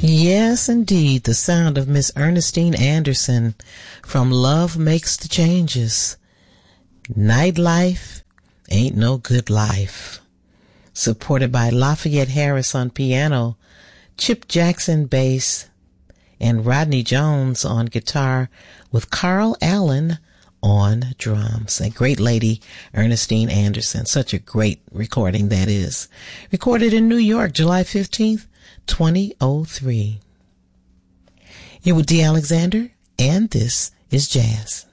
Yes, indeed. The sound of Miss Ernestine Anderson from Love Makes the Changes. Nightlife Ain't No Good Life. Supported by Lafayette Harris on piano, Chip Jackson bass, and Rodney Jones on guitar with Carl Allen on drums. A great lady, Ernestine Anderson. Such a great recording that is. Recorded in New York, July 15th, 2003. You're with Dee Alexander, and this is Jazz.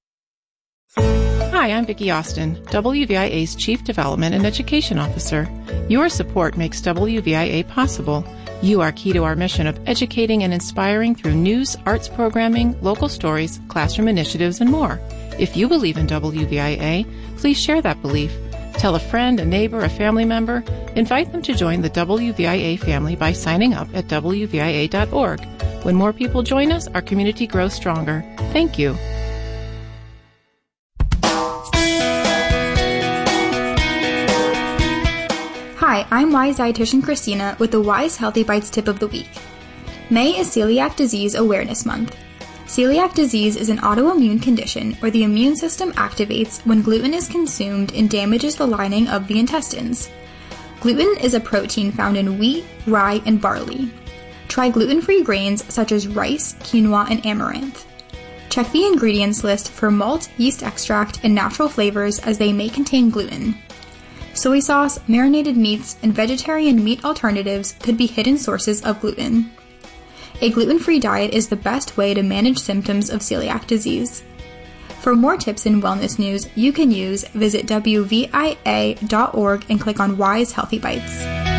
Hi, I'm Vicki Austin, WVIA's Chief Development and Education Officer. Your support makes WVIA possible. You are key to our mission of educating and inspiring through news, arts programming, local stories, classroom initiatives, and more. If you believe in WVIA, please share that belief. Tell a friend, a neighbor, a family member. Invite them to join the WVIA family by signing up at WVIA.org. When more people join us, our community grows stronger. Thank you. Hi, I'm Wise Dietitian Christina with the Wise Healthy Bites Tip of the Week. May is Celiac Disease Awareness Month. Celiac disease is an autoimmune condition where the immune system activates when gluten is consumed and damages the lining of the intestines. Gluten is a protein found in wheat, rye, and barley. Try gluten-free grains such as rice, quinoa, and amaranth. Check the ingredients list for malt, yeast extract, and natural flavors as they may contain gluten. Soy sauce, marinated meats, and vegetarian meat alternatives could be hidden sources of gluten. A gluten-free diet is the best way to manage symptoms of celiac disease. For more tips and wellness news you can use, visit WVIA.org and click on Wise Healthy Bites.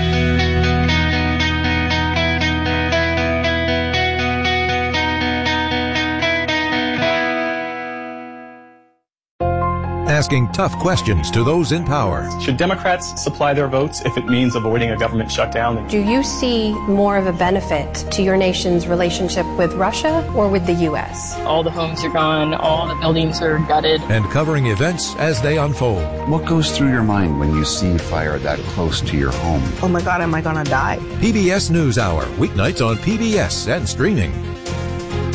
Asking tough questions to those in power. Should Democrats supply their votes if it means avoiding a government shutdown? Do you see more of a benefit to your nation's relationship with Russia or with the U.S.? All the homes are gone, all the buildings are gutted. And covering events as they unfold. What goes through your mind when you see fire that close to your home? Oh my God, am I gonna die? PBS NewsHour, weeknights on PBS and streaming.